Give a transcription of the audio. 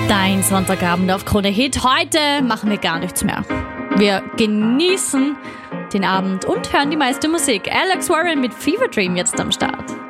Dein Sonntagabend auf Krone Hit. Heute machen wir gar nichts mehr. Wir genießen den Abend und hören die meiste Musik. Alex Warren mit Fever Dream jetzt am Start.